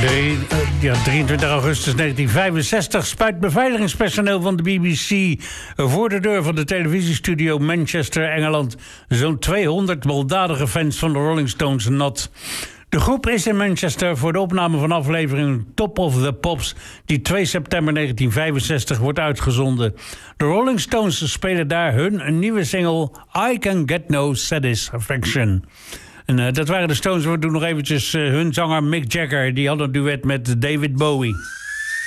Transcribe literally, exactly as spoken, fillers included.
Drie, uh, ja, drieëntwintig augustus negentien vijfenzestig spuit beveiligingspersoneel van de B B C voor de deur van de televisiestudio Manchester, Engeland, zo'n tweehonderd baldadige fans van de Rolling Stones nat. De groep is in Manchester voor de opname van aflevering Top of the Pops, die twee september negentien vijfenzestig wordt uitgezonden. De Rolling Stones spelen daar hun nieuwe single I Can Get No Satisfaction. En uh, dat waren de Stones. We doen nog eventjes uh, hun zanger Mick Jagger. Die had een duet met David Bowie.